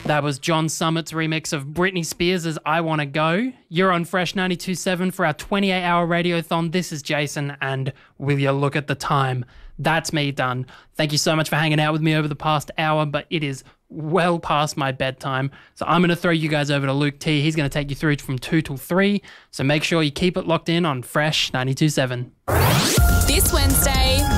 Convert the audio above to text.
That was John Summit's remix of Britney Spears' I Wanna Go. You're on Fresh 92.7 for our 28-hour radiothon. This is Jason, and will you look at the time? That's me done. Thank you so much for hanging out with me over the past hour, but it is well past my bedtime. So I'm going to throw you guys over to Luke T. He's going to take you through from 2 till 3. So make sure you keep it locked in on Fresh 92.7. This Wednesday,